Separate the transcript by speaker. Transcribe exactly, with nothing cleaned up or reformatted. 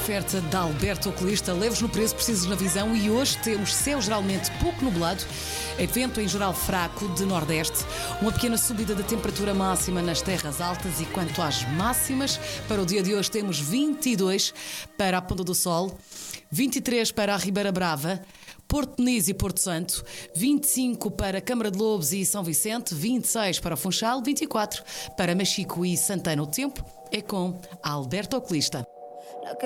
Speaker 1: oferta da Alberto Oculista, leves no preço, precisos na visão, e hoje temos céu geralmente pouco nublado, vento em geral fraco de nordeste, uma pequena subida da temperatura máxima nas terras altas, e quanto às máximas, para o dia de hoje temos vinte e dois para a Ponta do Sol, vinte e três para a Ribeira Brava, Porto Peniz e Porto Santo, vinte e cinco para Câmara de Lobos e São Vicente, vinte e seis para Funchal, vinte e quatro para Machico e Santana. O tempo é com a Alberto Oculista.